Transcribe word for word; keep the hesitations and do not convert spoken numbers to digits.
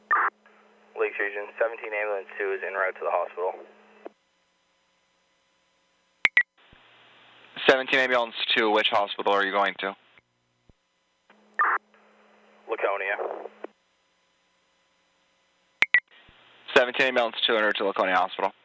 Lakes Region, seventeen Ambulance two is en route to the hospital. seventeen Ambulance two, which hospital are you going to? Laconia. seventeen Ambulance two, en route to Laconia Hospital.